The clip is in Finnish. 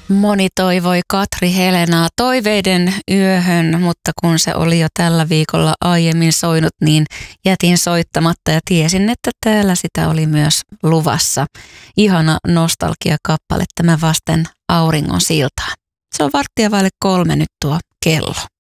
Moni toivoi Katri Helenaa toiveiden yöhön, mutta kun se oli jo tällä viikolla aiemmin soinut, niin jätin soittamatta ja tiesin, että täällä sitä oli myös luvassa. Ihana nostalgiakappale tämä Vasten auringon siltaa. Se on 2:15 nyt tuo kello.